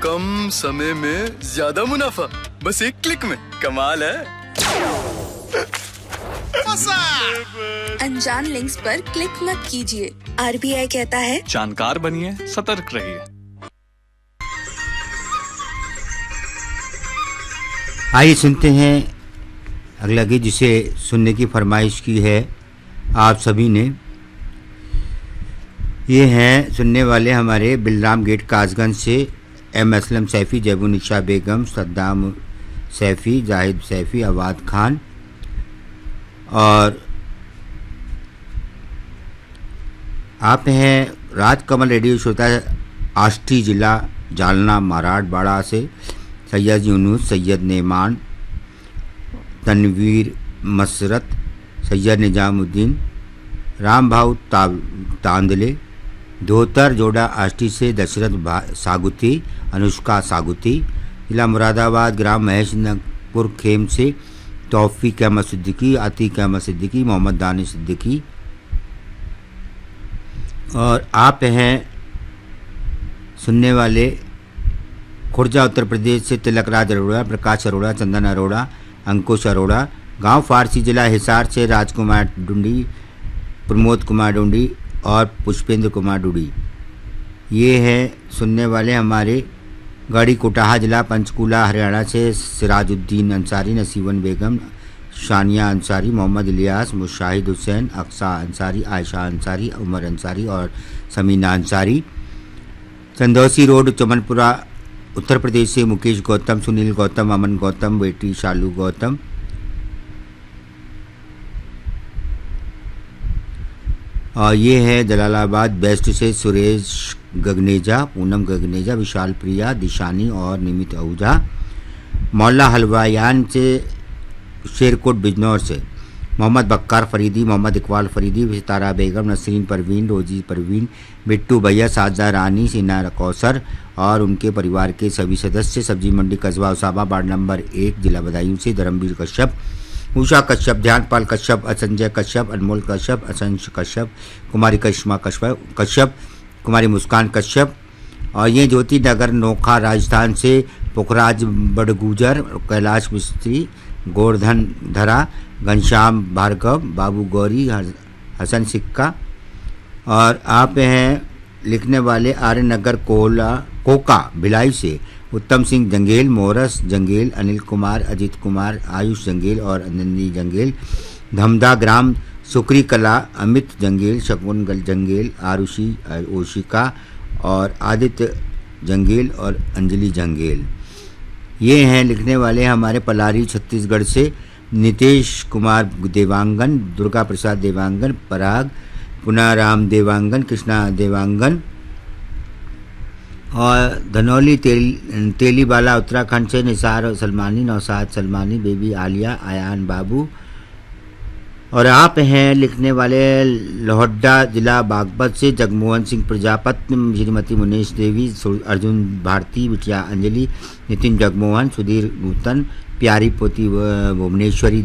कम समय में ज्यादा मुनाफा, बस एक क्लिक में। कमाल है। अनजान लिंक्स पर क्लिक मत कीजिए। RBI कहता है जानकार बनिए, सतर्क रहिए। आइए सुनते हैं अगला गीत जिसे सुनने की फरमाइश की है आप सभी ने। ये हैं सुनने वाले हमारे बिलराम गेट कासगंज से M असलम सैफ़ी, जैबुनिशा बेगम, सद्दाम सैफ़ी, जाहिद सैफ़ी, अवाद खान। और आप हैं राजकमल रेडियो श्रोता आष्टी जिला जालना मराठवाड़ा से सैयद यूनुस, सैयद नेमान, तनवीर मसरत, सैयद निजामुद्दीन, राम भाऊ तांदले, धोतर जोड़ा आष्टी से दशरथ सागुती, अनुष्का सागुती, जिला मुरादाबाद, ग्राम महेशनपुर खेम से तौफीक अहमद सिद्दीकी, आतिक अहमद सिद्दीकी, मोहम्मद दानिश सिद्दीकी। और आप हैं सुनने वाले खुर्जा उत्तर प्रदेश से तिलकराज अरोड़ा, प्रकाश अरोड़ा, चंदन अरोड़ा, अंकुश अरोड़ा, गांव फारसी, जिला हिसार से राजकुमार डुंडी, प्रमोद कुमार डुंडी और पुष्पेंद्र कुमार डुडी। ये हैं सुनने वाले हमारे गाड़ी कोटाहा, जिला पंचकूला हरियाणा से सिराजुद्दीन अंसारी, नसीबन बेगम, शानिया अंसारी, मोहम्मद इलियास, मुशाहिद हुसैन, अक्सा अंसारी, आयशा अंसारी, उमर अंसारी और समीना अंसारी। चंदौसी रोड, चमनपुरा, उत्तर प्रदेश से मुकेश गौतम, सुनील गौतम, अमन गौतम, बेटी शालू गौतम। और ये है जलालाबाद वेस्ट से सुरेश गगनेजा, पूनम गगनेजा, विशाल प्रिया, दिशानी और निमित आहूजा। मौला हलवायान से शेरकोट बिजनौर से मोहम्मद बक्कार फरीदी, मोहम्मद इकबाल फरीदी, सितारा बेगम, नसरीन परवीन, रोजी परवीन, बिट्टू भैया, साजा रानी, सीना कौसर और उनके परिवार के सभी सदस्य। सब्जी मंडी कस्बा उसाबा, वार्ड नंबर 1, जिला बदायूं से धर्मवीर कश्यप, उषा कश्यप, ध्यानपाल कश्यप, असंजय कश्यप, अनमोल कश्यप, असंश कश्यप, कुमारी करिश्मा कश्यप, कुमारी मुस्कान कश्यप। और ये ज्योति नगर नोखा राजस्थान से पुखराज बड़गुजर, कैलाश मिस्त्री, गोवर्धन धरा, घनश्याम भार्गव, बाबू गौरी, हसन सिक्का। और आप हैं लिखने वाले आर्य नगर कोका भिलाई से उत्तम सिंह जंगेल, मोरस जंगेल, अनिल कुमार, अजित कुमार, आयुष जंगेल और अनंदी जंगेल। धमदा ग्राम सुकरी कला, अमित जंगेल, शकुन जंगेल, आरुषि ओशिका और आदित्य जंगेल और अंजलि जंगेल। ये हैं लिखने वाले हमारे पलारी छत्तीसगढ़ से नितेश कुमार देवांगन, दुर्गा प्रसाद देवांगन, पराग, पुनाराम देवांगन, कृष्णा देवांगन। और धनौली तेलीबाला उत्तराखंड से निसार सलमानी, नौसाद सलमानी, बेबी आलिया, आयान बाबू। और आप हैं लिखने वाले लोहड्डा जिला बागपत से जगमोहन सिंह प्रजापति, श्रीमती मुनेश देवी, अर्जुन भारती, बिटिया अंजलि, नितिन जगमोहन, सुधीर नूतन, प्यारी पोती भुवनेश्वरी